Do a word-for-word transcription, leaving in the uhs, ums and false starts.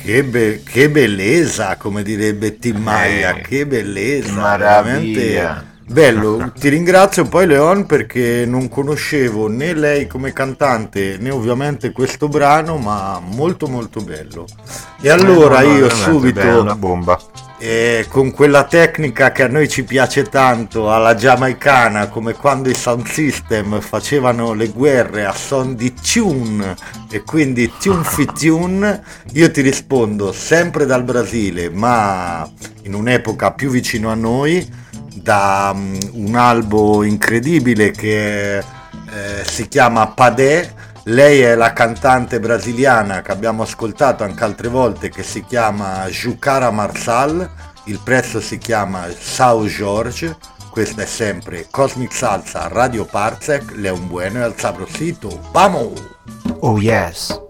Che, be- che bellezza, come direbbe Tim Maia, Eh, che bellezza, Maraviglia. veramente bello. Ti ringrazio poi Leon perché non conoscevo né lei come cantante né ovviamente questo brano, ma molto molto bello. E Eh, no, allora no, io veramente, beh, è una subito, bomba. eh, con quella tecnica che a noi ci piace tanto, alla giamaicana, come quando i sound system facevano le guerre a son di tune e quindi tune fi tune, io ti rispondo sempre dal Brasile, ma in un'epoca più vicino a noi, da mm, un albo incredibile che eh, si chiama Padè. Lei è la cantante brasiliana che abbiamo ascoltato anche altre volte, che si chiama Jucara Marsal, il prezzo si chiama Sao Jorge. Questa è sempre Cosmic Salsa Radio Parsec, Leon Bueno e al Sabrosito. Vamos! Oh yes.